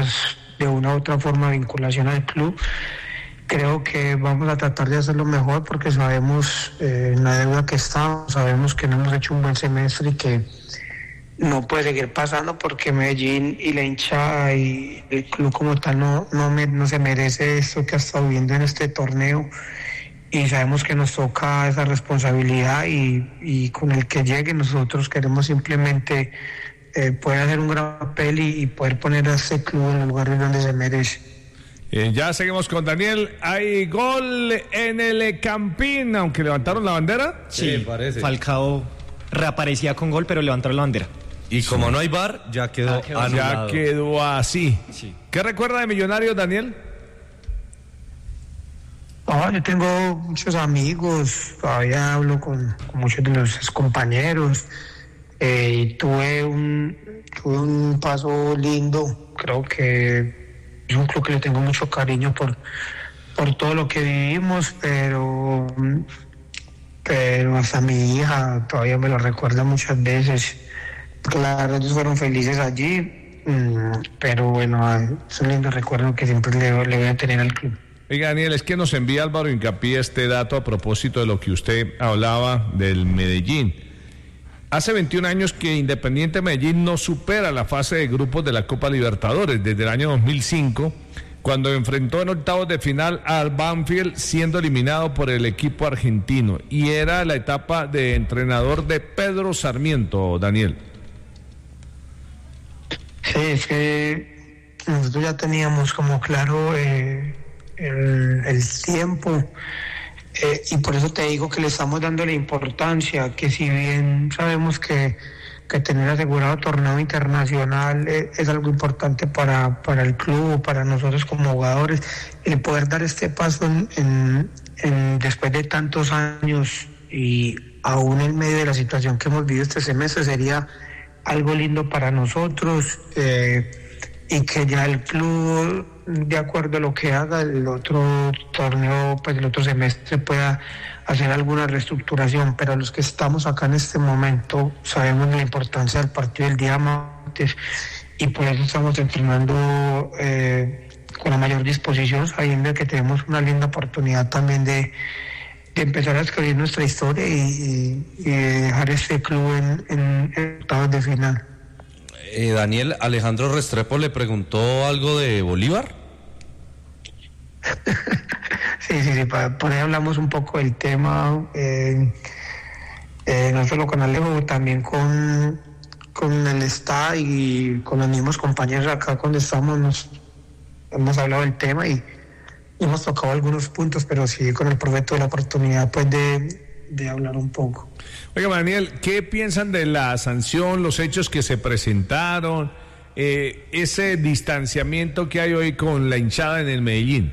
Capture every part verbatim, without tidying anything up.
tenemos de una u otra forma vinculación al club. Creo que vamos a tratar de hacerlo mejor porque sabemos eh, en la deuda que estamos, sabemos que no hemos hecho un buen semestre y que no puede seguir pasando porque Medellín y la hinchada y el club como tal no, no, me, no se merece esto que ha estado viviendo en este torneo, y sabemos que nos toca esa responsabilidad y, y con el que llegue nosotros queremos simplemente eh, poder hacer un gran papel y, y poder poner a este club en el lugar donde se merece. Eh, ya seguimos con Daniel. Hay gol en el Campín, aunque levantaron la bandera. Sí, parece. Falcao reaparecía con gol, pero levantaron la bandera. Y como no hay V A R, ya quedó, ah, quedó anulado. Ya quedó así. Sí. ¿Qué recuerda de Millonarios, Daniel? Oh, yo tengo muchos amigos, todavía hablo con, con muchos de los compañeros. Eh, y tuve un, tuve un paso lindo, creo que es un club que le tengo mucho cariño por, por todo lo que vivimos, pero, pero hasta mi hija todavía me lo recuerda muchas veces, porque la verdad ellos fueron felices allí, pero bueno, es un lindo recuerdo que siempre le, le voy a tener al club. Oiga, Daniel, es que nos envía Álvaro Hincapié este dato a propósito de lo que usted hablaba del Medellín. Hace veintiún años que Independiente Medellín no supera la fase de grupos de la Copa Libertadores, desde el año dos mil cinco, cuando enfrentó en octavos de final al Banfield, siendo eliminado por el equipo argentino. Y era la etapa de entrenador de Pedro Sarmiento, Daniel. Sí, es que nosotros ya teníamos como claro eh, el, el tiempo. Eh, y por eso te digo que le estamos dando la importancia, que si bien sabemos que, que tener asegurado torneo internacional eh, es algo importante para, para el club, para nosotros como jugadores, el poder dar este paso en, en, en, después de tantos años y aún en medio de la situación que hemos vivido este semestre sería algo lindo para nosotros, eh, y que ya el club, de acuerdo a lo que haga el otro torneo, pues el otro semestre pueda hacer alguna reestructuración, pero los que estamos acá en este momento sabemos la importancia del partido del día martes y por eso estamos entrenando eh, con la mayor disposición, sabiendo que tenemos una linda oportunidad también de, de empezar a escribir nuestra historia y, y, y dejar este club en, en, en octavos de final. Eh, Daniel, Alejandro Restrepo le preguntó algo de Bolívar. sí, sí, sí, por, por ahí hablamos un poco del tema, eh, eh, no solo con Alejo, también con, con el staff y con los mismos compañeros acá cuando estamos, nos, hemos hablado del tema y hemos tocado algunos puntos, pero sí con el profe tuve la oportunidad pues de, de hablar un poco. Oiga, Daniel, ¿qué piensan de la sanción, los hechos que se presentaron, eh, ese distanciamiento que hay hoy con la hinchada en el Medellín?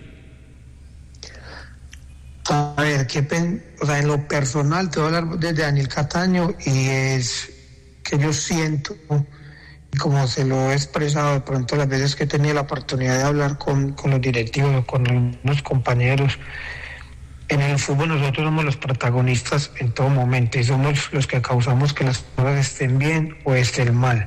A ver, ¿qué pen... o sea, en lo personal te voy a hablar desde Daniel Cataño y es que yo siento, como se lo he expresado de pronto las veces que he tenido la oportunidad de hablar con, con los directivos o con los compañeros, en el fútbol nosotros somos los protagonistas en todo momento y somos los que causamos que las cosas estén bien o estén mal.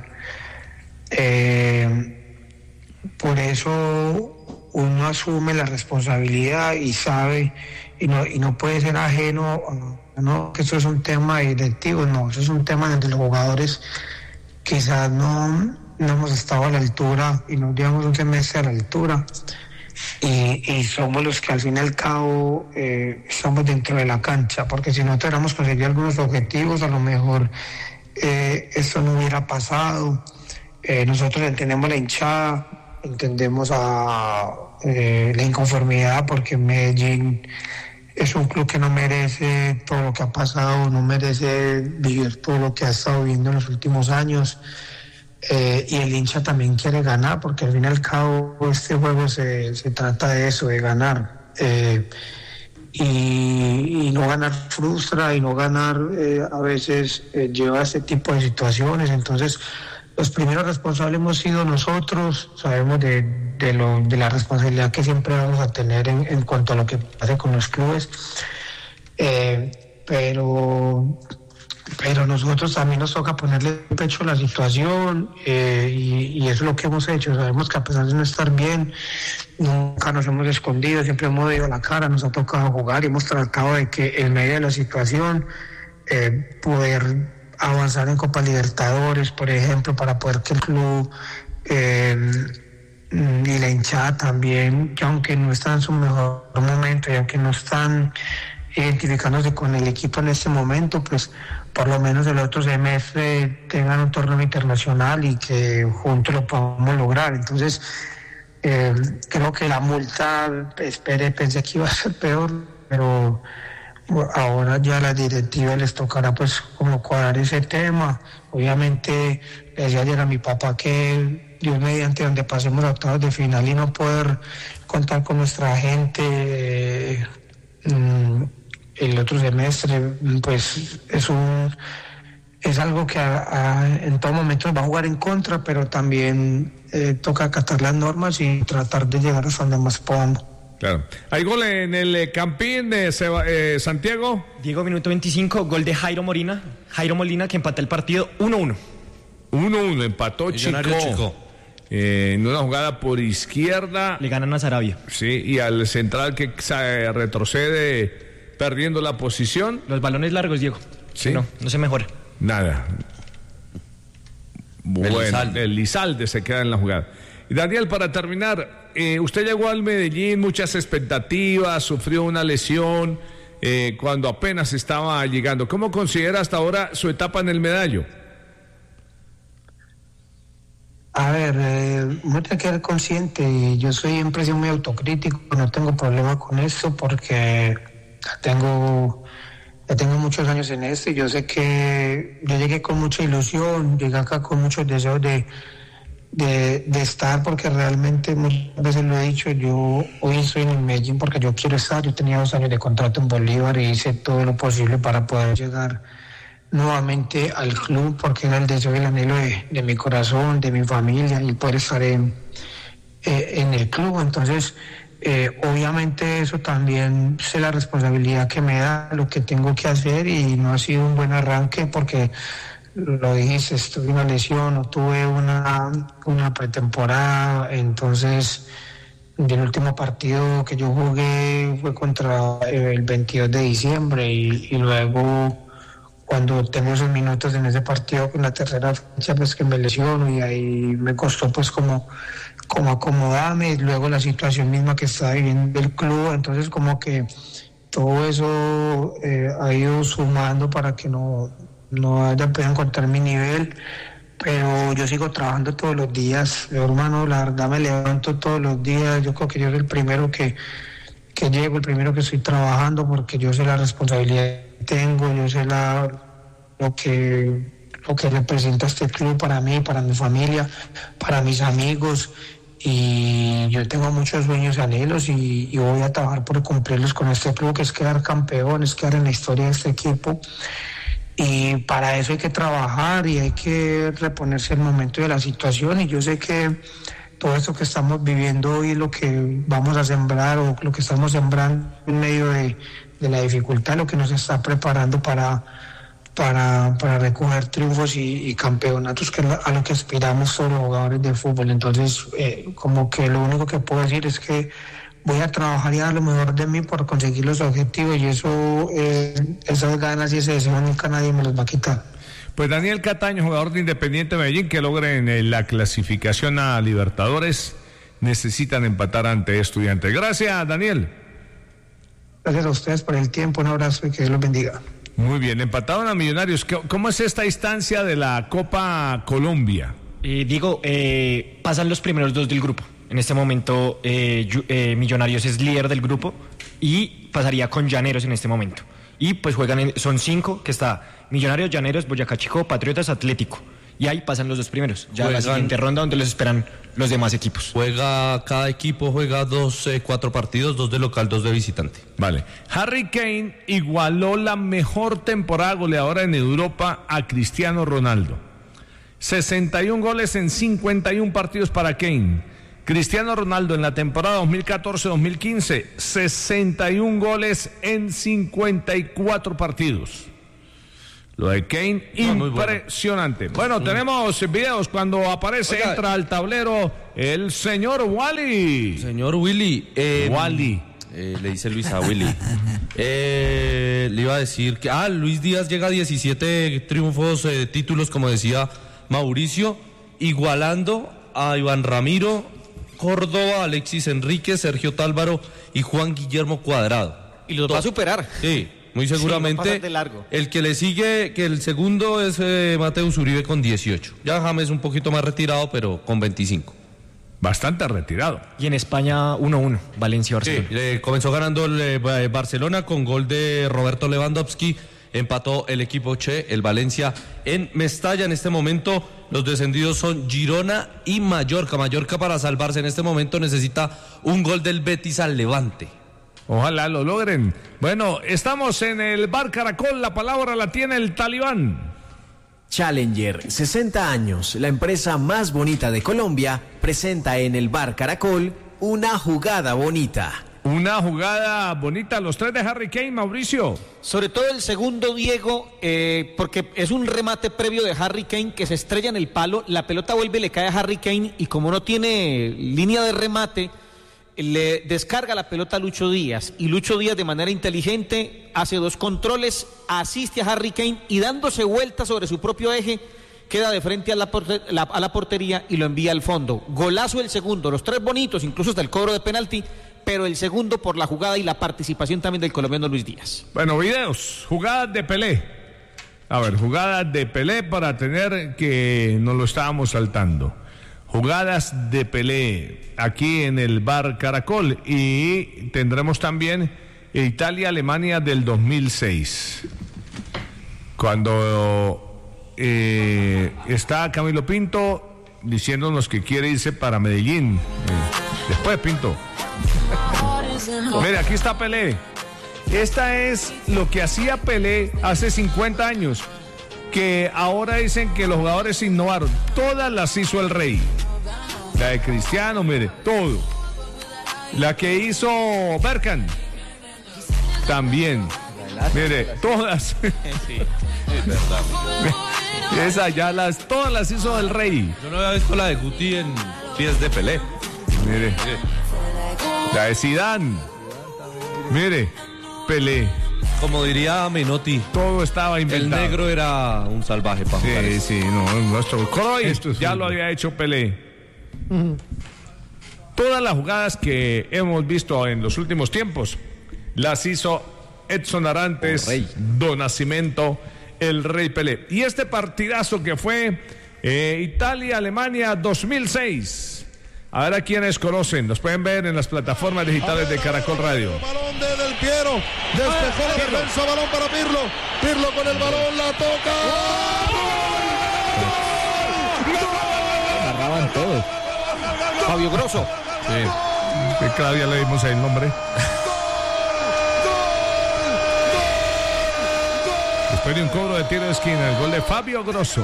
Eh, por eso uno asume la responsabilidad y sabe y no, y no puede ser ajeno, no que eso es un tema directivo, no, eso es un tema donde los jugadores quizás no, no hemos estado a la altura y no llevamos un semestre a la altura. Y, y somos los que al fin y al cabo eh, estamos dentro de la cancha, porque si no tuviéramos conseguido algunos objetivos, a lo mejor eh, esto no hubiera pasado. Eh, nosotros entendemos la hinchada, entendemos a, eh, la inconformidad, porque Medellín es un club que no merece todo lo que ha pasado, no merece vivir todo lo que ha estado viviendo en los últimos años. Eh, y el hincha también quiere ganar, porque al fin y al cabo este juego se, se trata de eso, de ganar. Eh, y, y no ganar frustra, y no ganar eh, a veces eh, lleva a este tipo de situaciones. Entonces, los primeros responsables hemos sido nosotros, sabemos de, de, lo, de la responsabilidad que siempre vamos a tener en, en cuanto a lo que pase con los clubes. Eh, pero... pero nosotros también nos toca ponerle pecho a la situación eh, y, y eso es lo que hemos hecho. Sabemos que a pesar de no estar bien, nunca nos hemos escondido, siempre hemos ido a la cara, nos ha tocado jugar y hemos tratado de que en medio de la situación eh, poder avanzar en Copa Libertadores, por ejemplo, para poder que el club eh, y la hinchada también, que aunque no están en su mejor momento y aunque no están identificándose con el equipo en este momento, pues por lo menos el otro semestre tengan un torneo internacional y que juntos lo podamos lograr. Entonces, eh, creo que la multa, espere, pensé que iba a ser peor, pero ahora ya a la directiva les tocará pues como cuadrar ese tema. Obviamente le decía ayer a mi papá que Dios mediante donde pasemos a octavos de final y no poder contar con nuestra gente eh, mm, el otro semestre, pues es un es algo que a, a, en todo momento va a jugar en contra, pero también eh, toca acatar las normas y tratar de llegar hasta donde más podamos. Claro. ¿Hay gol en el eh, Campín de Seba, eh, Santiago? Diego, minuto veinticinco, gol de Jairo Molina, Jairo Molina que empata el partido uno uno. uno uno, empató Chico. Chico. Eh, en una jugada por izquierda. Le ganan a Sarabia. Sí, y al central que eh, retrocede perdiendo la posición. Los balones largos, Diego. Sí. No, no se mejora. Nada. Bueno, Elizalde. el Elizalde se queda en la jugada. Y Daniel, para terminar, eh, usted llegó al Medellín, muchas expectativas, sufrió una lesión eh, cuando apenas estaba llegando. ¿Cómo considera hasta ahora su etapa en el Medallo? A ver, eh, uno tiene que ser consciente, yo soy siempre he sido muy autocrítico, no tengo problema con esto porque ya tengo, ya tengo muchos años en esto y yo sé que yo llegué con mucha ilusión, llegué acá con muchos deseos de, de, de estar porque realmente muchas veces lo he dicho, yo hoy estoy en el Medellín porque yo quiero estar, yo tenía dos años de contrato en Bolívar y hice todo lo posible para poder llegar nuevamente al club porque era el deseo y el anhelo de, de mi corazón, de mi familia y poder estar en, eh, en el club. Entonces, eh, obviamente eso también sé la responsabilidad que me da, lo que tengo que hacer y no ha sido un buen arranque porque lo dijiste, tuve una lesión, no tuve una, una pretemporada, entonces el último partido que yo jugué fue contra eh, el veintidós de diciembre y, y luego cuando tengo esos minutos en ese partido con la tercera fecha pues que me lesiono y ahí me costó pues como, como acomodarme, luego la situación misma que estaba viviendo el club, entonces como que todo eso eh, ha ido sumando para que no, no haya podido encontrar mi nivel, pero yo sigo trabajando todos los días, yo, hermano, la verdad me levanto todos los días, yo creo que yo soy el primero que, que llego, el primero que estoy trabajando porque yo sé la responsabilidad tengo, yo sé la, lo que lo que representa este club para mí, para mi familia, para mis amigos y yo tengo muchos sueños y anhelos y, y voy a trabajar por cumplirlos con este club que es quedar campeón, es quedar en la historia de este equipo y para eso hay que trabajar y hay que reponerse el momento de la situación y yo sé que todo esto que estamos viviendo hoy, lo que vamos a sembrar o lo que estamos sembrando en medio de de la dificultad, lo que nos está preparando para, para, para recoger triunfos y, y campeonatos, que es a lo que aspiramos todos los jugadores de fútbol. Entonces, eh, como que lo único que puedo decir es que voy a trabajar y dar lo mejor de mí por conseguir los objetivos y eso, eh, esas ganas y ese deseo nunca nadie me los va a quitar. Pues Daniel Cataño, jugador de Independiente Medellín, que logren eh, la clasificación a Libertadores, necesitan empatar ante Estudiantes. Gracias, Daniel. Gracias a ustedes por el tiempo, un abrazo y que Dios los bendiga. Muy bien, empataron a Millonarios. ¿Cómo es esta instancia de la Copa Colombia? Eh, Diego, eh, pasan los primeros dos del grupo. En este momento eh, eh, Millonarios es líder del grupo y pasaría con Llaneros en este momento. Y pues juegan, en, son cinco, que está Millonarios, Llaneros, Boyacá Chico, Patriotas, Atlético. Y ahí pasan los dos primeros. Ya Juegan, la siguiente ronda donde los esperan los demás equipos. Juega, cada equipo juega dos, eh, cuatro partidos, dos de local, dos de visitante. Vale. Harry Kane igualó la mejor temporada goleadora en Europa a Cristiano Ronaldo. sesenta y un goles en cincuenta y un partidos para Kane. Cristiano Ronaldo en la temporada dos mil catorce dos mil quince, sesenta y un goles en cincuenta y cuatro partidos. Lo de Kane, no, impresionante. Bueno, bueno, tenemos videos cuando aparece, Oiga, entra al tablero el señor Wally. Señor Willy. Eh, Wally. Eh, le dice Luis a Willy. Eh, le iba a decir que, ah, Luis Díaz llega a diecisiete triunfos, eh, títulos, como decía Mauricio, igualando a Iván Ramiro, Córdoba, Alexis Enríquez, Sergio Tálvaro y Juan Guillermo Cuadrado. Y los va a superar. Sí. Muy seguramente sí, de largo. El que le sigue, que el segundo es eh, Mateus Uribe con dieciocho. Ya James un poquito más retirado, pero con veinticinco. Bastante retirado. Y en España uno uno, Valencia-Barcelona. Sí, eh, comenzó ganando el eh, Barcelona con gol de Roberto Lewandowski. Empató el equipo Che, el Valencia, en Mestalla. En este momento los descendidos son Girona y Mallorca. Mallorca, para salvarse en este momento, necesita un gol del Betis al Levante. Ojalá lo logren. Bueno, estamos en el Bar Caracol, la palabra la tiene el Talibán. Challenger, sesenta años, la empresa más bonita de Colombia, presenta en el Bar Caracol una jugada bonita. Una jugada bonita, los tres de Harry Kane, Mauricio. Sobre todo el segundo, Diego, eh, porque es un remate previo de Harry Kane que se estrella en el palo, la pelota vuelve y le cae a Harry Kane y como no tiene línea de remate, le descarga la pelota a Lucho Díaz y Lucho Díaz de manera inteligente hace dos controles, asiste a Harry Kane y dándose vuelta sobre su propio eje queda de frente a la, porter, la, a la portería y lo envía al fondo. Golazo el segundo, los tres bonitos, incluso hasta el cobro de penalti, pero el segundo por la jugada y la participación también del colombiano Luis Díaz. Bueno, videos, jugadas de Pelé. A ver, jugadas de Pelé para tener que nos lo estábamos saltando. Jugadas de Pelé aquí en el Bar Caracol y tendremos también Italia-Alemania del dos mil seis. Cuando eh, está Camilo Pinto diciéndonos que quiere irse para Medellín. Eh, después, Pinto. Mire, aquí está Pelé. Esta es lo que hacía Pelé hace cincuenta años, que ahora dicen que los jugadores innovaron. Todas las hizo el Rey. La de Cristiano, mire, todo. La que hizo Bergkamp, también. Mire, todas. Sí, es verdad. Esa ya las, todas las hizo el Rey. Yo no había visto la de Guti en pies de Pelé. Mire, mire. La de Zidane. Mire, Pelé. Como diría Menotti, todo estaba inventado. El negro era un salvaje para sí, jugar. Sí, sí, no, nuestro Cruyff ya lo había hecho Pelé. Uh-huh. Todas las jugadas que hemos visto en los últimos tiempos las hizo Edson Arantes, Don Nascimento, el Rey Pelé. Y este partidazo que fue eh, Italia-Alemania dos mil seis. A ver a quienes conocen, los pueden ver en las plataformas digitales de Caracol Radio. Balón de Del Piero, despejó la defensa, balón para Pirlo, Pirlo con el balón, la toca. Agarraban todos. Fabio Grosso. Sí, que cada día le dimos ahí el nombre. Después de un cobro de tiro de esquina, el gol de Fabio Grosso.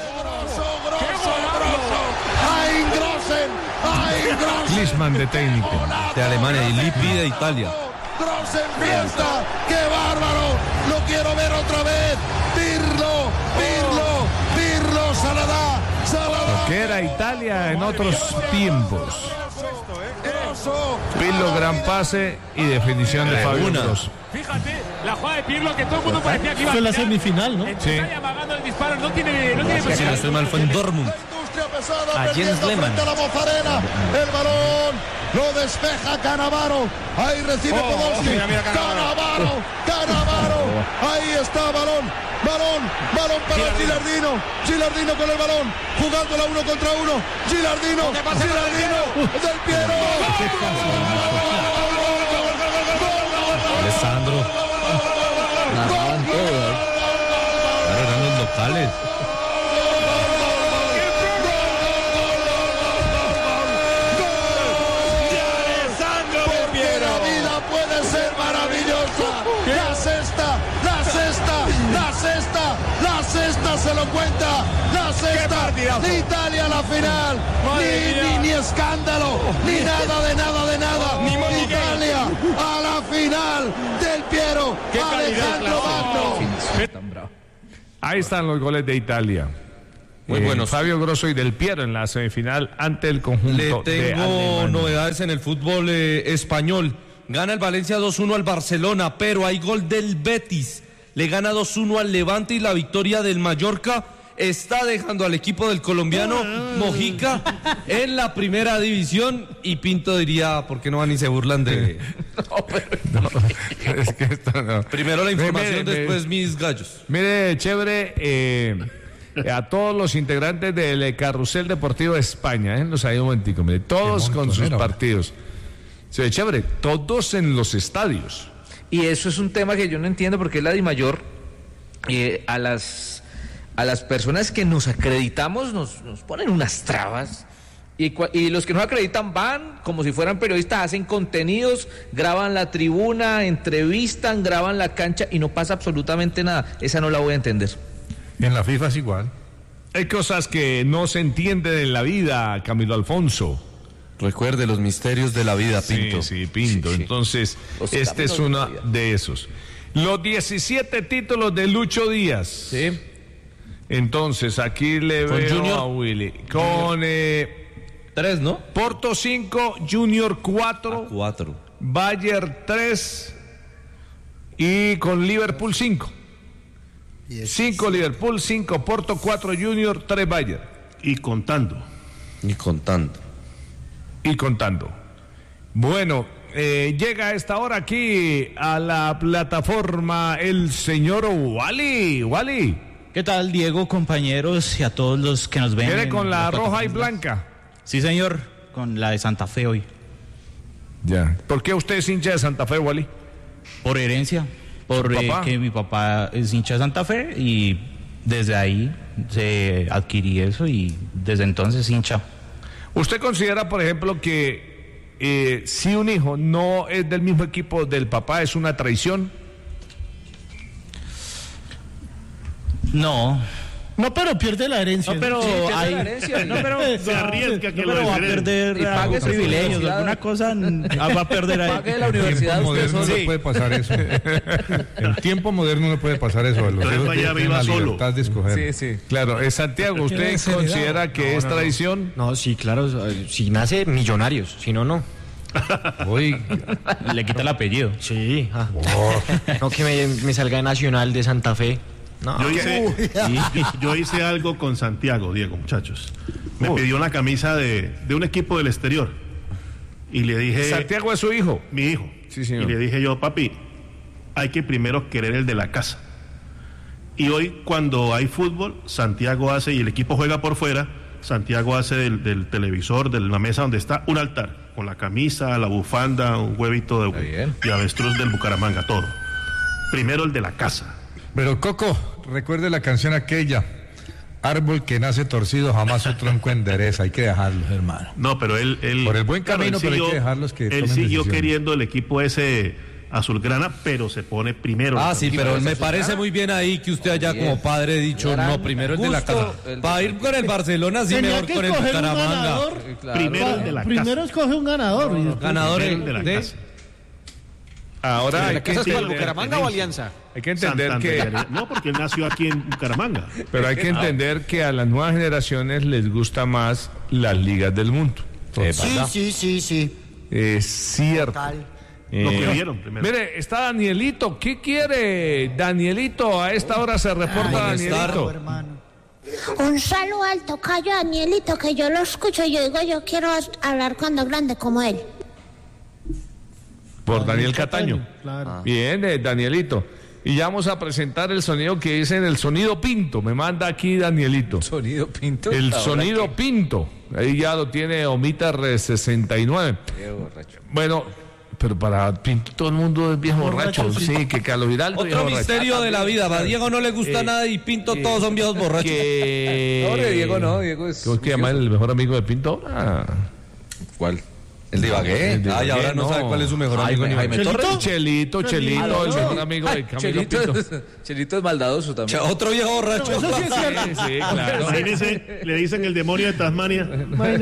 Klinsmann de técnico de Alemania y Lippi de Italia. Grossen fiesta, qué bárbaro, lo quiero ver otra vez. Pirlo, Pirlo, Pirlo, Saladá, Saladá. Lo que era Italia en otros tiempos. Pirlo, gran pase y definición de Fabio Grosso. Fíjate, la jugada de Pirlo que todo el mundo parecía que iba a fue la semifinal, ¿no? Sí. Está amagando el disparo, no tiene, no tiene si no estoy mal, fue en Dortmund. A Jens Lehmann. La Mozarena, el balón lo despeja Cannavaro. Ahí recibe oh, Podolski. Oh, mira, mira, Cannavaro, Cannavaro. Ahí está balón, balón, balón para Gilardino. Gilardino con el balón, jugándola uno contra uno. Gilardino, Gilardino, Del Piero. Alessandro. Narraban todo. Claro, eran los locales. La sexta se lo cuenta, la sexta de Italia a la final, ni, ni, ni escándalo, oh, ni nada de nada de nada, ni Italia a la final. Del Piero, Alejandro Magno. Ahí están los goles de Italia. Muy Eh, buenos. Fabio Grosso y Del Piero en la semifinal ante el conjunto Le de tengo Alemania. novedades en el fútbol eh, español. Gana el Valencia dos uno al Barcelona, pero hay gol del Betis. Le gana dos uno al Levante y la victoria del Mallorca está dejando al equipo del colombiano Mojica en la primera división. Y Pinto diría, ¿por qué no van y se burlan de...? Es que esto no. Primero la información, Mire, mire, después mis gallos. Mire, chévere, eh, a todos los integrantes del Carrusel Deportivo de España, ¿eh? Los hay un momentico, mire, todos con sus partidos. Se ve chévere, todos en los estadios. Y eso es un tema que yo no entiendo porque es la DIMAYOR, eh, a las a las personas que nos acreditamos nos, nos ponen unas trabas y, cua- y los que nos acreditan van como si fueran periodistas, hacen contenidos, graban la tribuna, entrevistan, graban la cancha y no pasa absolutamente nada. Esa no la voy a entender. En la FIFA es igual. Hay cosas que no se entienden en la vida, Camilo Alfonso. Recuerde los misterios de la vida, Pinto. Sí, sí, Pinto. Sí, sí. Entonces, Los este es caminos uno de la vida. de esos. Los diecisiete títulos de Lucho Díaz. Sí. Entonces, aquí le Con veo Junior. a Willy. Con eh, Tres, ¿no? Porto cinco, Junior cuatro, Cuatro. Bayern tres y con Liverpool cinco. cinco Liverpool, cinco Porto, cuatro Junior, tres Bayern. Y contando. Y contando. Y contando. Bueno, eh, llega a esta hora aquí a la plataforma el señor Wally. Wally, ¿Qué tal, Diego, compañeros y a todos los que nos ven? ¿quiere en con la roja y plataforma? blanca? Sí, señor, con la de Santa Fe hoy. Ya. ¿Por qué usted es hincha de Santa Fe, Wally? Por herencia, por ¿Su eh, papá? que mi papá es hincha de Santa Fe y desde ahí se adquirí eso y desde entonces hincha. ¿Usted considera, por ejemplo, que eh, si un hijo no es del mismo equipo del papá es una traición? No, No, pero pierde la herencia. no, pero Sí, pierde hay, la herencia. no, pero Se arriesga que no, lo pero va a deshereden. perder Y pague algún su privilegios, universidad. alguna cosa mm, ah, va a perder ahí. Pague la En universidad tiempo usted moderno solo. no puede pasar eso. En tiempo moderno no puede pasar eso. Los Entonces hijos vaya, tienen viva la solo. libertad de escoger. sí. Claro, eh, Santiago, ¿usted desheredado. considera que No, es no, no. traición? No, sí, claro, eh, si nace Millonarios, si no, no. Hoy, Le quita el apellido. Sí. ah. No que me, me salga de Nacional de Santa Fe. No. Yo hice, yo hice algo con Santiago, Diego, muchachos. Me pidió una camisa de, de un equipo del exterior. Y le dije, Santiago es su hijo. mi hijo. Sí, señor. Y le dije yo, papi, hay que primero querer el de la casa. Y hoy, cuando hay fútbol, Santiago hace, y el equipo juega por fuera, Santiago hace del, del televisor, de la mesa donde está, un altar, con la camisa, la bufanda, un huevito de, de avestruz del Bucaramanga, todo. Primero el de la casa. pero Coco, recuerde la canción aquella. Árbol que nace torcido, jamás su tronco endereza. Hay que dejarlos, hermano. No, pero él... él Por el buen claro, camino, él pero hay siguió- que dejarlos que Él tomen siguió decisiones. queriendo el equipo ese azulgrana, pero se pone primero. Ah, la sí, camiseta. pero me parece muy bien ahí que usted haya como padre dicho, Gran no, primero el de la casa. gusto, el de- Para ir con el Barcelona, sí, Tenía mejor que con el escoger un Bucaramanga. ganador. Claro. Primero el de la Primero casa. escoge un ganador. y después- Ganador Primero el de la de... casa. Ahora hay ¿La que casa es para el entender, Bucaramanga o Alianza? hay que entender que, Santander. No, porque él nació aquí en Bucaramanga. pero hay que entender que a las nuevas generaciones les gusta más las ligas del mundo. Sí, sí, sí, sí. Es cierto. Total. Eh, Lo que vieron primero. Mire, está Danielito. ¿Qué quiere Danielito? A esta hora se reporta bienestar. Danielito. Hermano. Un saludo al tocayo Danielito, que yo lo escucho y yo digo, yo quiero hablar cuando grande como él. Por Daniel Cataño. Claro. Bien, eh, Danielito. Y ya vamos a presentar el sonido que dicen el sonido Pinto. Me manda aquí Danielito. Sonido Pinto. El Ahora sonido que- Pinto. Ahí ya lo tiene Omita sesenta y nueve. Qué borracho. Bueno, pero para Pinto todo el mundo es viejo borracho. Sí, que Carlos Giraldo es viejo Otro borracho. misterio de la vida. A Diego no le gusta Eh, nada y Pinto todos son viejos borrachos. Que... No, de Diego no, Diego es... ¿Cómo es que llama el mejor amigo de Pinto? Ah, ¿Cuál? ¿El de Ibagué? El de Ay, ahora Ibagué, no no. sabe cuál es su mejor amigo. Jaime, ni Jaime Ibagué. Torres. Chelito, Chelito, Ah, el no. mejor amigo de Ay, Camilo Chelito, Pinto. es- Chelito es maldadoso también. Che, Otro viejo borracho. Eso sí es cierto. Sí, sí, claro. Imagínese, le dicen el demonio de Tasmania. Imagínese.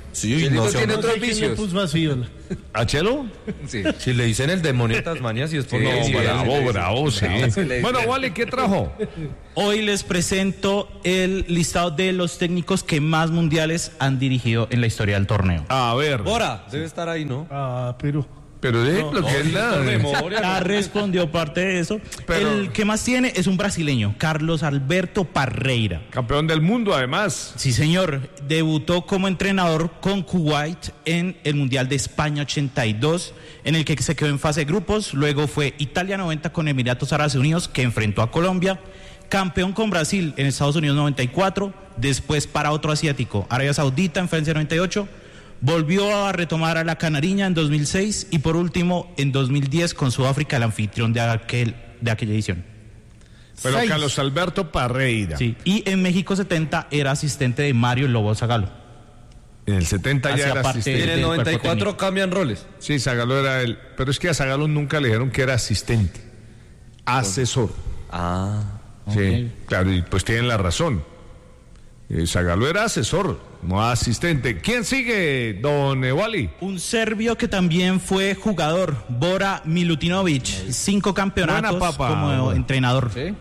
Sí, Chelito no, se tiene llama- otros ¿Quién le vicios. puso así, hola? ¿A Chelo? Sí. Si le dicen el demonio de Tasmania, si es por Sí, no, sí, bravo, bravo, bravo, sí. se le dice. Bueno, Wally, ¿qué trajo? Hoy les presento el listado de los técnicos que más mundiales han dirigido en la historia del torneo. A ver. Bora, debe estar ahí, ¿no? Ah, pero... Pero de lo que es la... Ya respondió parte de eso. Pero- El que más tiene es un brasileño, Carlos Alberto Parreira. Campeón del mundo, además. Sí, señor. Debutó como entrenador con Kuwait en el Mundial de España ochenta y dos, en el que se quedó en fase de grupos. Luego fue Italia noventa con Emiratos Árabes Unidos, que enfrentó a Colombia. Campeón con Brasil en Estados Unidos noventa y cuatro. Después para otro asiático, Arabia Saudita en Francia noventa y ocho. Volvió a retomar a la Canariña en dos mil seis. Y por último, en dos mil diez con Sudáfrica, el anfitrión de, aquel, de aquella edición. Pero Seis. Carlos Alberto Parreira. Sí. Y en México setenta era asistente de Mario Lobo Zagalo. En el setenta ya Hacía era parte asistente. En el del noventa y cuerpo cuatro técnico. cambian roles. Sí, Zagalo era él. Pero es que a Zagalo nunca le dijeron que era asistente. Asesor. Ah. Sí, claro, y pues tienen la razón. Eh, Zagalo era asesor, no asistente. ¿Quién sigue, don eh, Wally? Un serbio que también fue jugador, Bora Milutinovic, cinco campeonatos Buena papa, como bueno. entrenador. ¿Sí?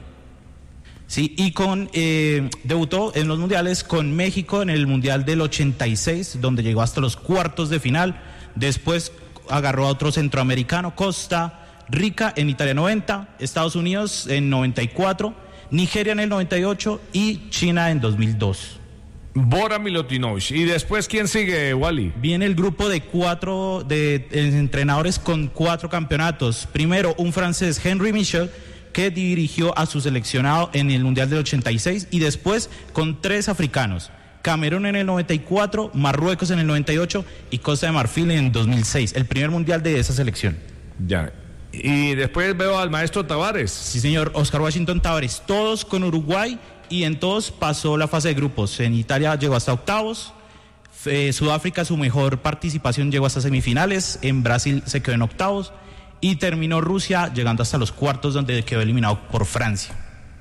Sí, y con eh, debutó en los mundiales con México en el Mundial del ochenta y seis, donde llegó hasta los cuartos de final. Después agarró a otro centroamericano, Costa Rica en Italia noventa, Estados Unidos en noventa y cuatro, Nigeria en el noventa y ocho y China en dos mil dos. Bora Milutinovic. ¿Y después quién sigue, Wally? Viene el grupo de cuatro de, de entrenadores con cuatro campeonatos. Primero, un francés, Henry Michel, que dirigió a su seleccionado en el Mundial del ochenta y seis, y después con tres africanos, Camerún en el noventa y cuatro, Marruecos en el noventa y ocho y Costa de Marfil en el dos mil seis, el primer mundial de esa selección. Ya. Y después veo al maestro Tavares. Sí, señor, Oscar Washington Tavares, todos con Uruguay, y en todos pasó la fase de grupos. En Italia llegó hasta octavos, eh, Sudáfrica su mejor participación llegó hasta semifinales, en Brasil se quedó en octavos, y terminó Rusia llegando hasta los cuartos, donde quedó eliminado por Francia.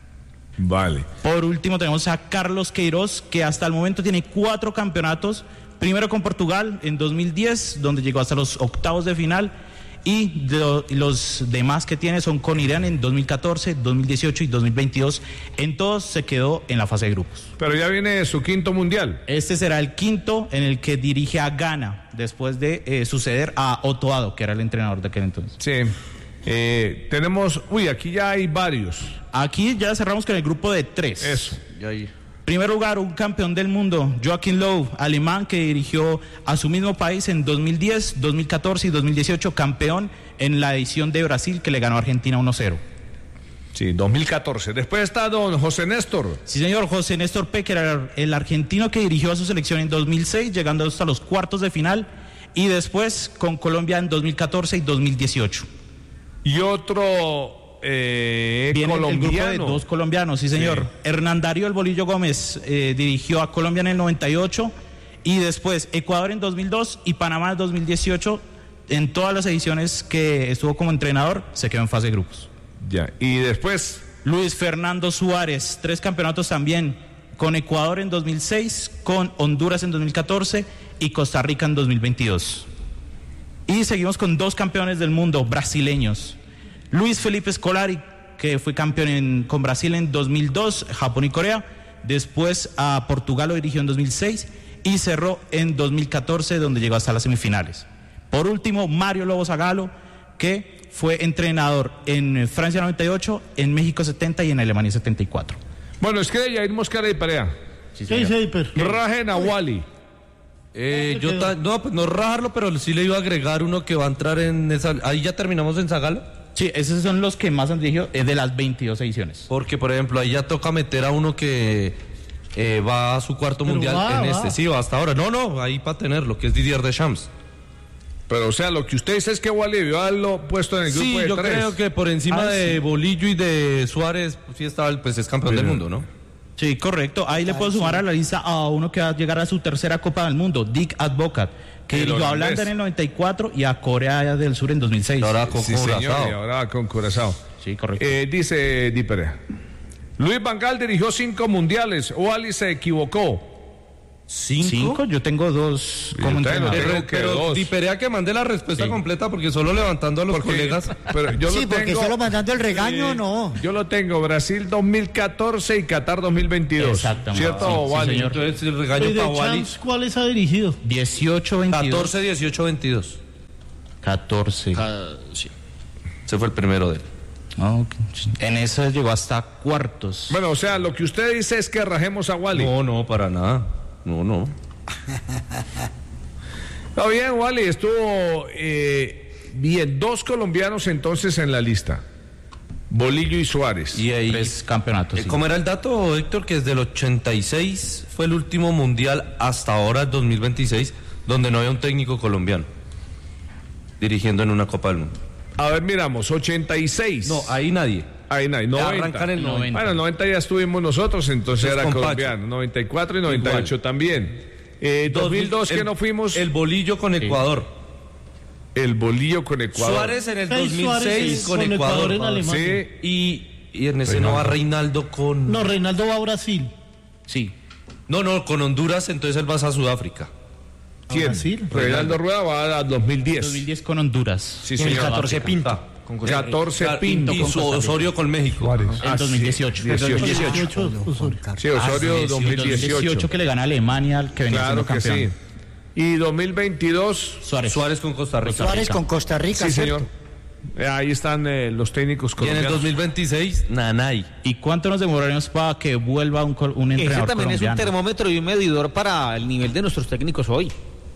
Vale. Por último tenemos a Carlos Queiroz, que hasta el momento tiene cuatro campeonatos, primero con Portugal en dos mil diez, donde llegó hasta los octavos de final, y de, los demás que tiene son con Irán en dos mil catorce, dos mil dieciocho y dos mil veintidós. En todos se quedó en la fase de grupos. Pero ya viene su quinto mundial. Este será el quinto en el que dirige a Ghana, después de eh, suceder a Otto Addo, que era el entrenador de aquel entonces. Sí. Eh, tenemos, uy, aquí ya hay varios. Aquí ya cerramos con el grupo de tres. Eso. Primer lugar, un campeón del mundo, Joachim Löw, alemán, que dirigió a su mismo país en dos mil diez, dos mil catorce y dos mil dieciocho, campeón en la edición de Brasil, que le ganó a Argentina uno cero. Sí, dos mil catorce. Después está don José Néstor. Sí, señor, José Néstor Peque, era el argentino que dirigió a su selección en dos mil seis, llegando hasta los cuartos de final, y después con Colombia en dos mil catorce y dos mil dieciocho. Y otro eh, Viene colombiano. el grupo de dos colombianos, sí, señor. Sí. Hernán Darío El Bolillo Gómez eh, dirigió a Colombia en el noventa y ocho, y después Ecuador en dos mil dos y Panamá en dos mil dieciocho. En todas las ediciones que estuvo como entrenador, se quedó en fase de grupos. Ya. Y después Luis Fernando Suárez, tres campeonatos también, con Ecuador en dos mil seis, con Honduras en dos mil catorce y Costa Rica en dos mil veintidós. Y seguimos con dos campeones del mundo brasileños. Luis Felipe Scolari, que fue campeón en, con Brasil en dos mil dos, Japón y Corea. Después a Portugal lo dirigió en dos mil seis y cerró en dos mil catorce, donde llegó hasta las semifinales. Por último, Mario Lobo Zagalo, que fue entrenador en Francia noventa y ocho, en México setenta y en Alemania setenta y cuatro. Bueno, es que Yair Mosquera y Perea. ¿Qué dice Hiper? Rajen a Wally. Eh, yo ta- no, pues no rajarlo, pero sí le iba a agregar uno que va a entrar en esa. Ahí ya terminamos en Zagalo. Sí, esos son los que más han dirigido eh, de las veintidós ediciones. Porque, por ejemplo, ahí ya toca meter a uno que eh, va a su cuarto Pero mundial va, en va. este. Sí, va hasta ahora. No, no, ahí para tenerlo, que es Didier Deschamps. Pero, o sea, lo que usted dice es que Wally debió haberlo puesto en el grupo Sí, de yo tres. creo que por encima Ah, de sí. Bolillo y de Suárez, pues sí estaba, el- pues es campeón Pero- del mundo, ¿no? Sí, correcto. Ahí le puedo sumar a la lista a uno que va a llegar a su tercera Copa del Mundo, Dick Advocat, que El dirigió a holandés. Holanda en el noventa y cuatro y a Corea del Sur en dos mil seis. Ahora con Sí, señor, y Curazao. ahora con Curazao. Sí, correcto. Eh, dice Di Perea. Luis Van Gaal dirigió cinco mundiales. Wally se equivocó. ¿Cinco? ¿Cinco? Yo tengo dos como entrenador. Pero, pero Di Perea que mande la respuesta Sí. completa porque solo levantando a los Porque- colegas. Pero yo Sí, lo porque tengo, solo mandando el regaño, eh, no. Yo lo tengo, Brasil dos mil catorce y Qatar dos mil veintidós. Exactamente. ¿Cierto, Sí, sí, Wally? señor. Entonces el ¿Y regaño de para Wally. Champs cuáles ha dirigido? dieciocho, veintidós. catorce, dieciocho, veintidós. catorce. Sí. Ese fue el primero de él. Ah, ok. En eso llegó hasta cuartos. Bueno, o sea, lo que usted dice es que rajemos a Wally. No, no, para nada. No, no. Está bien, Wally, estuvo eh, bien. Dos colombianos entonces en la lista. Bolillo y Suárez. Y ahí, Tres campeonatos. eh, sí. ¿cómo era el dato, Héctor? Que desde el ochenta y seis fue el último mundial hasta ahora, el dos mil veintiséis, donde no había un técnico colombiano dirigiendo en una Copa del Mundo. A ver, miramos, ochenta y seis. No, ahí nadie. Ahí no hay, noventa. Arrancan el noventa. Bueno, noventa ya estuvimos nosotros, entonces Entonces, era con colombiano. noventa y cuatro y noventa y ocho Igual. también. Eh, dos mil dos que el- no fuimos. El bolillo con Ecuador. El bolillo con Ecuador. Suárez en el Seis dos mil Suárez seis con, con Ecuador. Ecuador en Alemania. Sí. Y, y en ese no va Reinaldo con... No, Reinaldo va a Brasil. Sí. No, no, con Honduras, entonces él va a Sudáfrica. ¿Quién? Brasil. Reinaldo Rueda va a dos mil diez. dos mil diez con Honduras. Sí, Y en el señor. catorce Pinto. Con Costa Rica. catorce Claro, Pinto. y con su Costa Rica. Osorio con México. Suárez. En Ah, dos mil dieciocho. sí, dieciocho. dieciocho, Osorio. Sí, Osorio Ah, sí, dos mil dos mil dieciocho. dieciocho que le gana a Alemania, al que venía Claro siendo que campeón. sí. Y dos mil veintidós. Suárez. Suárez con Costa Rica. Suárez con Costa Rica. Sí, ¿cierto? señor. Eh, Ahí están eh, los técnicos Y en el colombianos. dos mil veintiséis, Nanay. ¿Y cuánto nos demoraremos para que vuelva un, col- un Ese entrenador también es un colombiano? termómetro y un medidor para el nivel de nuestros técnicos hoy.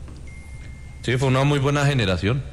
Sí, fue una muy buena generación.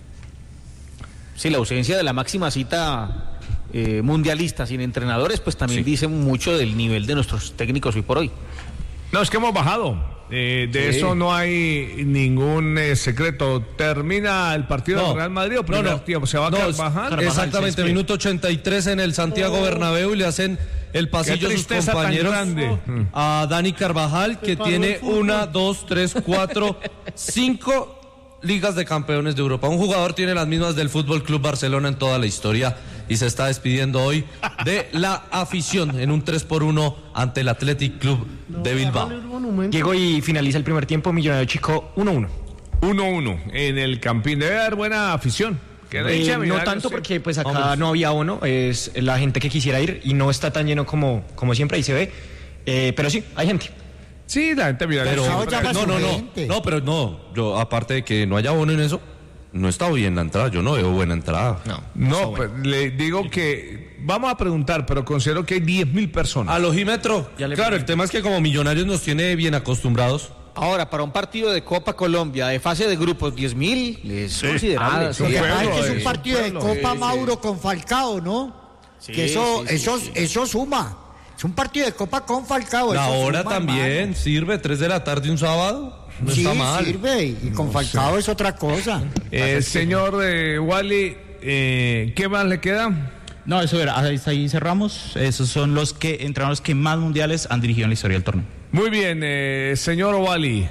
Sí, la ausencia de la máxima cita eh, mundialista sin entrenadores, pues también Sí. dice mucho del nivel de nuestros técnicos hoy por hoy. No, es que hemos bajado. Eh, de Sí. eso no hay ningún eh, secreto. Termina el partido del Real Madrid o primer no, no. tiempo. Se va a No, bajar. exactamente, minuto ochenta y tres en el Santiago Bernabéu y le hacen el pasillo a sus tristeza tan compañeros grande. a Dani Carvajal, que paró tiene el fútbol. una, dos, tres, cuatro, cinco ligas de campeones de Europa. Un jugador tiene las mismas del Fútbol Club Barcelona en toda la historia y se está despidiendo hoy de la afición en un tres por uno ante el Athletic Club de Bilbao. Llegó y finaliza el primer tiempo, Millonario Chico uno uno. uno uno en el Campín. Debe haber buena afición. Que Eh, hincha no Millonarios, tanto sí. porque pues acá Vamos. no había bono, es la gente que quisiera ir y no está tan lleno como, como siempre, ahí se ve. Eh, pero sí, hay gente. Sí, la gente mira. Pero, Chao, llama a no, su no, no, gente. no, pero no, yo aparte de que no haya bono en eso, no está bien la entrada, yo no veo buena entrada. No. No, pues, le digo que vamos a preguntar, pero considero que hay diez mil personas. Al ojímetro, claro, el tema es que como Millonarios nos tiene bien acostumbrados. Ahora, para un partido de Copa Colombia de fase de grupos, diez mil es considerable. Ah, Sí. Lo que Juego, pasa es que es eh, un partido de pueblo. Copa Sí, sí. Mauro con Falcao, ¿no? que eso, sí, sí, eso, sí. eso suma. Es un partido de Copa con Falcao. La eso hora suma, también hermano. sirve, tres de la tarde un sábado, no Sí, está mal. sirve. Y con Falcao es otra cosa. Eh, señor eh, Wally, eh, ¿qué más le queda? No, eso era, ahí, ahí cerramos. Esos son los que entrenadores que más mundiales han dirigido en la historia del torneo. Muy bien, eh, señor Wally.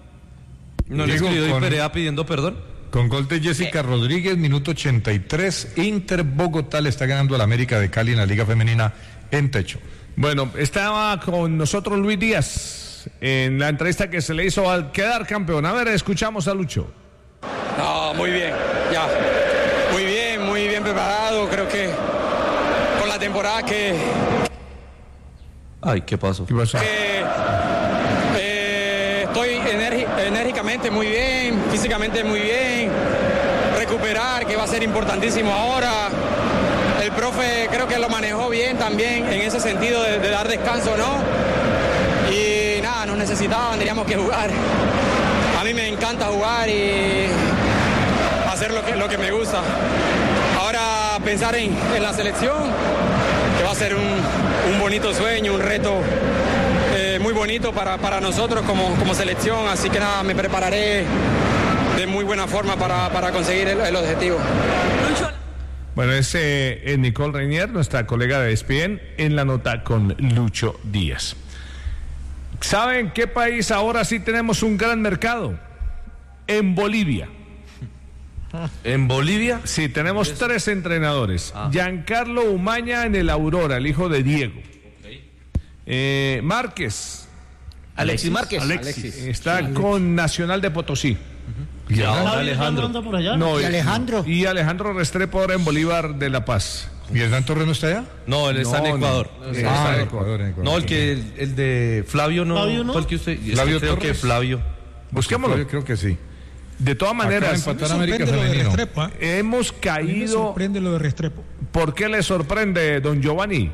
¿No le Diego, escribió Di con- Perea pidiendo perdón? Con gol de Jessica Rodríguez, minuto ochenta y tres, Inter Bogotá le está ganando al América de Cali en la Liga Femenina en techo. Bueno, estaba con nosotros Luis Díaz en la entrevista que se le hizo al quedar campeón. A ver, escuchamos a Lucho. No, muy bien, ya. Muy bien, muy bien preparado. Creo que con la temporada que, Ay, ¿qué pasó? ¿Qué pasó? que, eh, estoy enérgi- enérgicamente muy bien, físicamente muy bien. Recuperar, que va a ser importantísimo ahora. El profe creo que lo manejó bien también en ese sentido de, de dar descanso, ¿no? Y nada, nos necesitaban, teníamos que jugar. A mí me encanta jugar y hacer lo que, lo que me gusta. Ahora pensar en, en la selección, que va a ser un, un bonito sueño, un reto eh, muy bonito para, para nosotros como, como selección. Así que nada, me prepararé de muy buena forma para, para conseguir el, el objetivo. Bueno, es eh, Nicole Reinier, nuestra colega de E S P N, en la nota con Lucho Díaz. ¿Saben qué país ahora sí tenemos un gran mercado? En Bolivia. ¿En Bolivia? Sí, tenemos tres entrenadores. Ah. Giancarlo Umaña en el Aurora, el hijo de Diego. Eh, Márquez Alexis Márquez. Alexis. Está sí, Alexis. Con Nacional de Potosí. Uh-huh. Y ahora Alejandro anda por allá. No, y Alejandro. Y Alejandro Restrepo ahora en Bolívar de La Paz. ¿Y el Dan Torres no está allá? No, él está no, en Ecuador. No, no, no. Ah, en Ecuador, en Ecuador. No, el que el, el de Flavio no. Flavio no. Fue el que usted. Flavio creo Torres. que Flavio. Busquémoslo. Yo creo que sí. De todas maneras, empatar América Femenino. Restrepo, ¿eh? Hemos A mí caído. me sorprende lo de Restrepo. ¿Por qué le sorprende, don Giovanni?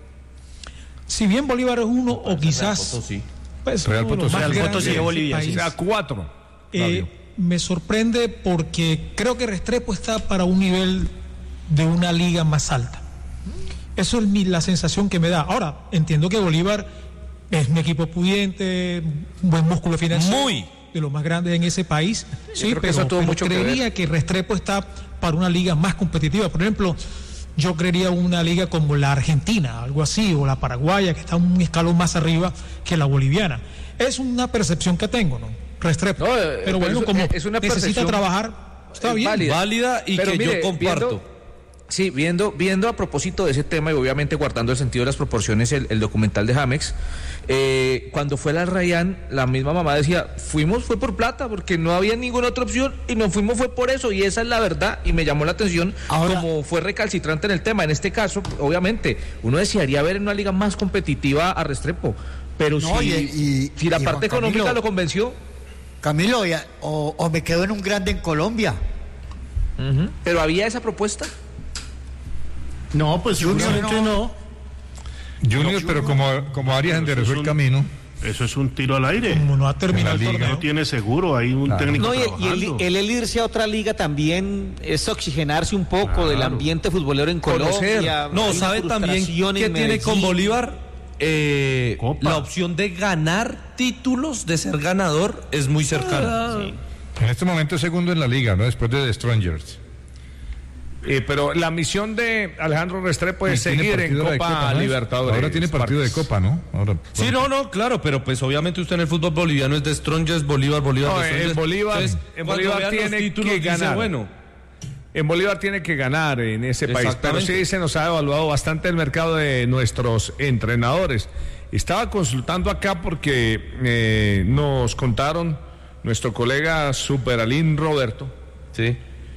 Si bien Bolívar es uno o quizás pues, Real uno de los Potosí. más Real grandes Potosí de del Bolivia, país, sí. O sea, cuatro. eh, me sorprende porque creo que Restrepo está para un nivel de una liga más alta. Eso es mi, la sensación que me da. Ahora, entiendo que Bolívar es un equipo pudiente, un buen músculo financiero. Muy. De los más grandes en ese país. Yo Sí, creo que pero, eso tuvo pero mucho que creería ver. que Restrepo está para una liga más competitiva. Por ejemplo, yo creería una liga como la Argentina, algo así, o la Paraguaya, que está un escalón más arriba que la boliviana. Es una percepción que tengo, ¿no? Restrepo. No, eh, pero pero bueno, es- como es una necesita percepción trabajar, está bien. válida. Válida y Pero que mire, yo comparto. viendo- Sí, viendo, viendo a propósito de ese tema y obviamente guardando el sentido de las proporciones el, el documental de Jamex, eh, cuando fue la Rayán, la misma mamá decía, fuimos fue por plata, porque no había ninguna otra opción y nos fuimos fue por eso, y esa es la verdad, y me llamó la atención Ahora- como fue recalcitrante en el tema. En este caso, obviamente, uno desearía ver en una liga más competitiva a Restrepo, pero No, si, y- y- si la y parte Juan económica Camilo- lo convenció, Camilo, ya- o, o me quedo en un grande en Colombia. uh-huh. Pero había esa propuesta. No, pues Junior seguramente no. no. Junior, pero como, como Arias enderezó el camino. Eso es un tiro al aire. Como no ha terminado En el la liga. torneo. No tiene seguro, hay un Claro. técnico No, y, y trabajando. el, el, el irse a otra liga también es oxigenarse un poco Claro. del ambiente futbolero en Colombia. No, Hay ¿sabe una también frustración qué en tiene con Medellín. Bolívar? Eh, Copa. la opción de ganar títulos, de ser ganador, es muy cercana. Sí. En este momento es segundo en la liga, ¿no? Después de The Strangers. Eh, pero la misión de Alejandro Restrepo es Y tiene seguir en partido de Copa, Copa, ¿no? Libertadores. Ahora tiene partido de Marcos. Copa, ¿no? Ahora, Sí, no, no, claro, pero pues obviamente usted en el fútbol boliviano es de Strongest, Bolívar, Bolívar, No, de en Strongest. Bolívar- Entonces, en cuando Bolívar vean los tiene títulos, que dice, ganar. bueno, En Bolívar tiene que ganar en ese país, pero Exactamente. sí se nos ha evaluado bastante el mercado de nuestros entrenadores. Estaba consultando acá porque eh, nos contaron nuestro colega Superalín Roberto, sí.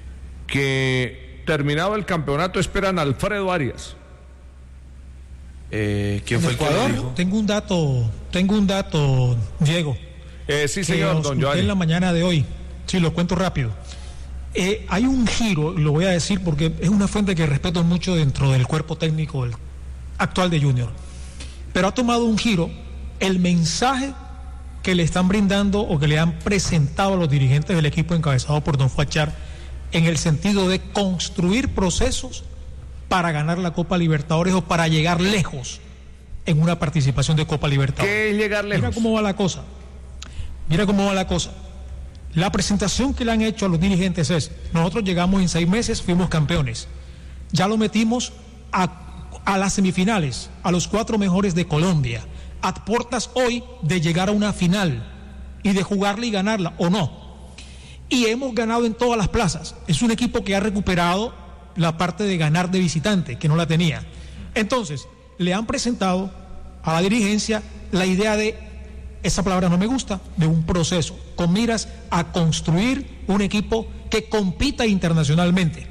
que terminado el campeonato esperan a Alfredo Arias. Eh, ¿Quién En fue el que lo Ecuador, dijo? tengo un dato, tengo un dato, Diego. Eh, sí, que señor, os don conté Giovanni. en la mañana de hoy. Sí, lo cuento rápido. Eh, hay un giro, lo voy a decir porque es una fuente que respeto mucho dentro del cuerpo técnico del actual de Junior. Pero ha tomado un giro el mensaje que le están brindando o que le han presentado a los dirigentes del equipo encabezado por Don Fachar en el sentido de construir procesos para ganar la Copa Libertadores o para llegar lejos en una participación de Copa Libertadores. ¿Qué es llegar lejos? Mira cómo va la cosa. Mira cómo va la cosa. La presentación que le han hecho a los dirigentes es, nosotros llegamos en seis meses, fuimos campeones. Ya lo metimos a, a las semifinales, a los cuatro mejores de Colombia. A puertas hoy de llegar a una final y de jugarla y ganarla, o no. Y hemos ganado en todas las plazas. Es un equipo que ha recuperado la parte de ganar de visitante, que no la tenía. Entonces, le han presentado a la dirigencia la idea de, esa palabra no me gusta, de un proceso, con miras a construir un equipo que compita internacionalmente.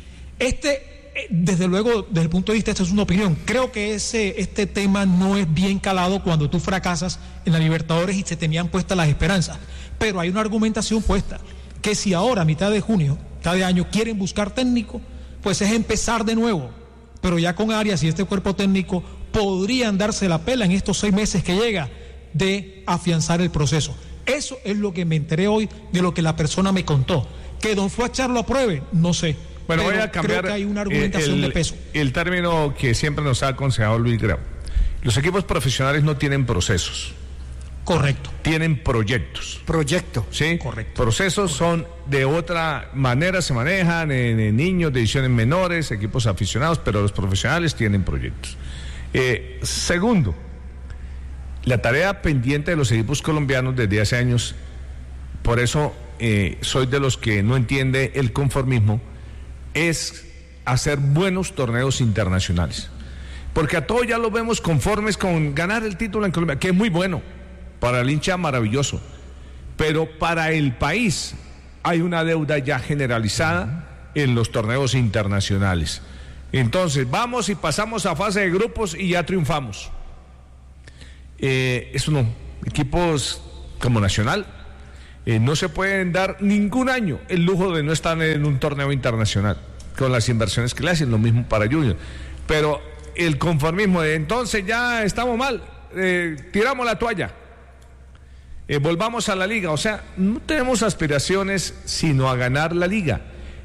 Este, eh, desde luego, desde el punto de vista, esta es una opinión, creo que ese, este tema no es bien calado cuando tú fracasas en la Libertadores y se tenían puestas las esperanzas, pero hay una argumentación puesta, que si ahora, a mitad de junio, mitad de año, quieren buscar técnico, pues es empezar de nuevo, pero ya con Arias y este cuerpo técnico podrían darse la pela en estos seis meses que llega de afianzar el proceso. Eso es lo que me enteré hoy de lo que la persona me contó. Que don Fachar lo apruebe, no sé. Bueno, pero voy a cambiar creo que hay una argumentación el, de peso. el término que siempre nos ha aconsejado Luis Grau. Los equipos profesionales no tienen procesos. Correcto. Tienen proyectos. Proyecto. Sí, correcto. Procesos son de otra manera, se manejan en, en niños, divisiones menores, equipos aficionados, pero los profesionales tienen proyectos. Eh, segundo, la tarea pendiente de los equipos colombianos desde hace años, por eso eh, soy de los que no entiende el conformismo, es hacer buenos torneos internacionales. Porque a todos ya los vemos conformes con ganar el título en Colombia, que es muy bueno. Para el hincha, maravilloso. Pero para el país hay una deuda ya generalizada en los torneos internacionales. Entonces, vamos y pasamos a fase de grupos y ya triunfamos. Eh, eso no. Equipos como Nacional eh, no se pueden dar ningún año el lujo de no estar en un torneo internacional con las inversiones que le hacen, lo mismo para Junior. Pero el conformismo de entonces ya estamos mal, eh, tiramos la toalla, eh, volvamos a la liga. O sea, no tenemos aspiraciones sino a ganar la liga,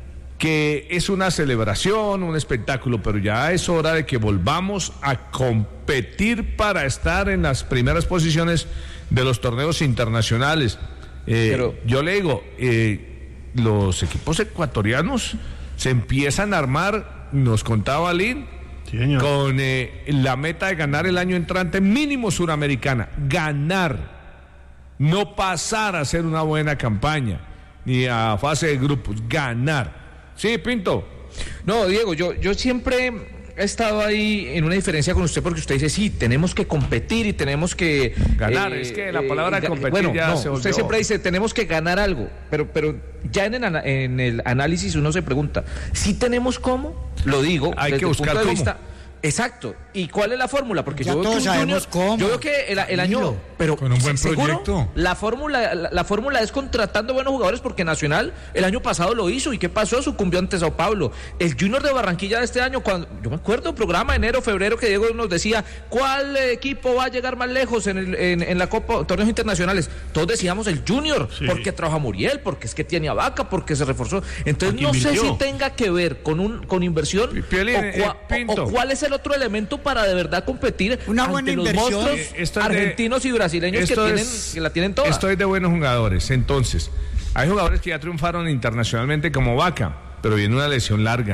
que es una celebración, un espectáculo, pero ya es hora de que volvamos a competir para estar en las primeras posiciones de los torneos internacionales. Eh, pero yo le digo, eh, los equipos ecuatorianos se empiezan a armar, nos contaba Lin, sí, con eh, la meta de ganar el año entrante mínimo Suramericana, ganar, no pasar a hacer una buena campaña, ni a fase de grupos, ganar. Sí, Pinto. No, Diego, yo, yo siempre he estado ahí en una diferencia con usted porque usted dice, sí, tenemos que competir y tenemos que... Ganar, eh, es que la palabra eh, competir bueno, ya no, se volvió... Usted siempre dice, tenemos que ganar algo, pero, pero ya en el, en el análisis uno se pregunta, ¿sí tenemos cómo? Lo digo, hay que buscar punto de cómo. Vista, exacto. ¿Y cuál es la fórmula? Porque ya yo todos veo que sabemos Junior, cómo. yo veo que el, el año, pero con un buen ¿seguro? proyecto. La fórmula, la, la fórmula es contratando buenos jugadores porque Nacional el año pasado lo hizo. ¿Y qué pasó? Sucumbió ante Sao Paulo. El Junior de Barranquilla de este año, cuando yo me acuerdo, programa enero, febrero, que Diego nos decía, ¿cuál equipo va a llegar más lejos en, el, en, en la Copa, torneos internacionales? Todos decíamos el Junior, sí, porque trajo a Muriel, porque es que tiene a Vaca, porque se reforzó. Entonces no invirtió. Sé si tenga que ver con un con inversión Piolín, o, cua, eh, o, o cuál es el otro elemento para de verdad competir una ante buena los inversión monstruos eh, argentinos de, y brasileños que, tienen, es, que la tienen toda. Esto es de buenos jugadores. Entonces, hay jugadores que ya triunfaron internacionalmente como Vaca, pero viene una lesión larga.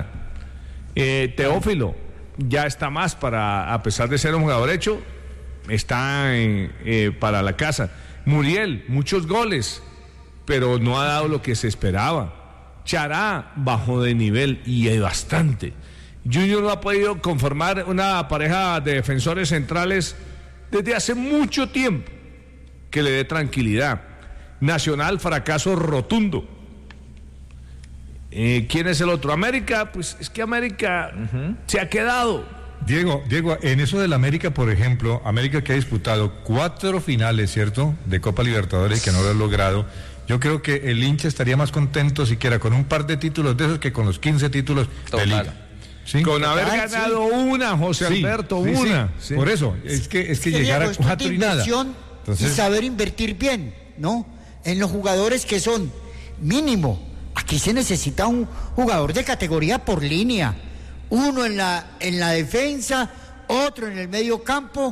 Eh, Teófilo ya está más para, a pesar de ser un jugador hecho, está en, eh, para la casa. Muriel, muchos goles, pero no ha dado lo que se esperaba. Chará, bajo de nivel y hay bastante. Junior no ha podido conformar una pareja de defensores centrales desde hace mucho tiempo que le dé tranquilidad. Nacional, fracaso rotundo. Eh, ¿Quién es el otro? América, pues es que América uh-huh. se ha quedado. Diego, Diego, en eso del América, por ejemplo, América que ha disputado cuatro finales, ¿cierto?, de Copa Libertadores que no lo ha logrado. Yo creo que el hincha estaría más contento siquiera con un par de títulos de esos que con los quince títulos Total. de Liga. ¿Sí? Con haber ah, ganado sí. una, José sí, Alberto, sí, una. Sí. Por eso, es que, es que llegar a cuatro y nada. Entonces... Y saber invertir bien, ¿no? En los jugadores que son mínimo. Aquí se necesita un jugador de categoría por línea. Uno en la, en la defensa, otro en el medio campo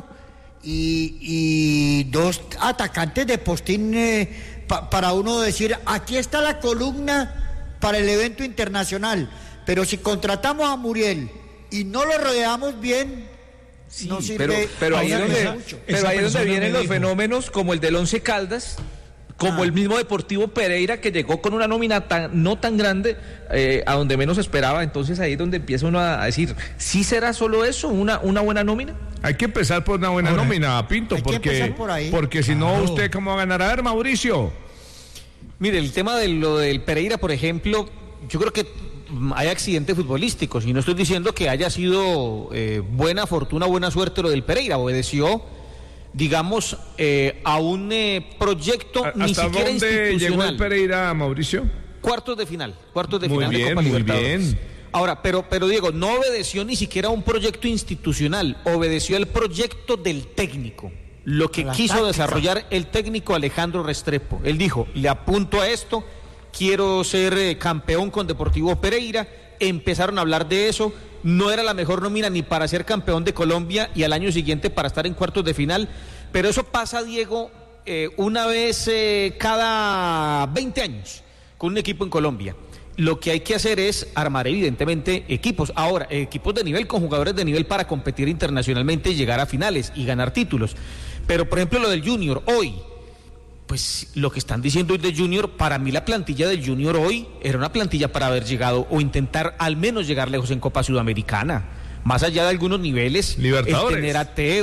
y, y dos atacantes de postín eh, pa, para uno decir, aquí está la columna para el evento internacional. Pero si contratamos a Muriel y no lo rodeamos bien, sí, no sirve. Pero, pero ahí es donde, esa, pero ahí es donde vienen los fenómenos como el del Once Caldas, como ah. el mismo Deportivo Pereira, que llegó con una nómina tan, no tan grande, eh, a donde menos esperaba. Entonces ahí es donde empieza uno a decir, ¿sí será solo eso, una, una buena nómina? Hay que empezar por una buena Ahora, nómina, Pinto, porque, por ahí. porque si claro. no, ¿usted cómo va a ganar? A ver, Mauricio. Mire, el tema de lo del Pereira, por ejemplo, yo creo que hay accidentes futbolísticos y no estoy diciendo que haya sido eh, buena fortuna, buena suerte lo del Pereira. Obedeció, digamos, eh, a un eh, proyecto ni siquiera institucional. ¿Hasta dónde llegó el Pereira, Mauricio? Cuartos de final, cuartos de muy final bien, de Copa muy Libertadores. Bien. Ahora, pero, pero Diego, no obedeció ni siquiera a un proyecto institucional, obedeció al proyecto del técnico. Lo que quiso táctica. desarrollar el técnico Alejandro Restrepo. Él dijo, le apunto a esto, quiero ser eh, campeón con Deportivo Pereira. Empezaron a hablar de eso. No era la mejor nómina ni para ser campeón de Colombia y al año siguiente para estar en cuartos de final. Pero eso pasa, Diego, eh, una vez eh, cada veinte años con un equipo en Colombia. Lo que hay que hacer es armar evidentemente equipos. Ahora, equipos de nivel con jugadores de nivel para competir internacionalmente y llegar a finales y ganar títulos. Pero, por ejemplo, lo del Junior hoy, pues lo que están diciendo hoy de Junior, para mí la plantilla del Junior hoy era una plantilla para haber llegado o intentar al menos llegar lejos en Copa Sudamericana. Más allá de algunos niveles, Libertadores. el tener a Teo,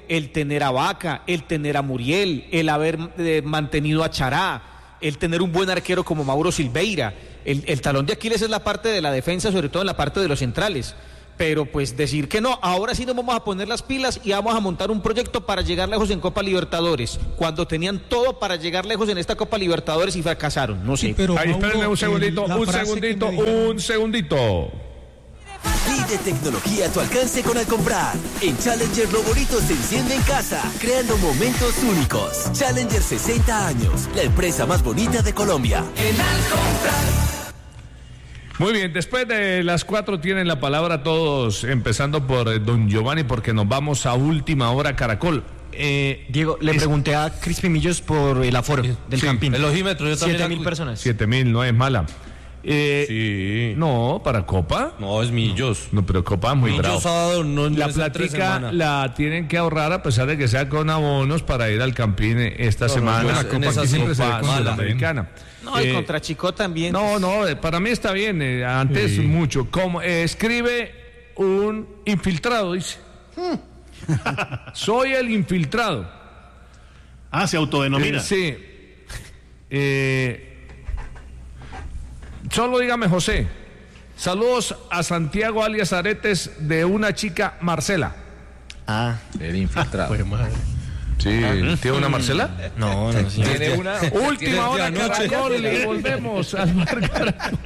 el tener a Vaca, el tener a Muriel, el haber eh, mantenido a Chará, el tener un buen arquero como Mauro Silveira. El, el talón de Aquiles es la parte de la defensa, sobre todo en la parte de los centrales. Pero pues decir que no, ahora sí nos vamos a poner las pilas y vamos a montar un proyecto para llegar lejos en Copa Libertadores, cuando tenían todo para llegar lejos en esta Copa Libertadores y fracasaron. No sé. Sí, pero Ay, espérenme un segundito, un segundito, un segundito. Pide tecnología a tu alcance con Alcomprar. En Challenger lo bonito se enciende en casa, creando momentos únicos. Challenger sesenta años, la empresa más bonita de Colombia. En Alcomprar. Muy bien, después de las cuatro tienen la palabra todos, empezando por eh, don Giovanni, porque nos vamos a última hora Caracol. Eh, Diego, le es... pregunté a Crispy Millos por el aforo sí, del sí, Campín. El ojímetro, yo también. Siete mil personas. Siete mil, no es mala. Eh, sí. No, para Copa. No, es Millos. No, pero Copa es muy Millos bravo. Sábado, no, no la platica la tienen que ahorrar a pesar de que sea con abonos para ir al Campín esta no, semana. No, la Copa aquí siempre se ve con la americana. No, y eh, contra Chico también. No, no, para mí está bien. Eh, antes sí. mucho. Como eh, escribe un infiltrado, dice. Hmm. Soy el infiltrado. Ah, se autodenomina. Eh, sí. Eh, solo dígame José. Saludos a Santiago alias Aretes de una chica Marcela. Ah, el infiltrado. Pues, madre. Sí, ¿tiene una Marcela? No, no, sí. Tiene una última hora Caracol y volvemos al Mar Caracol.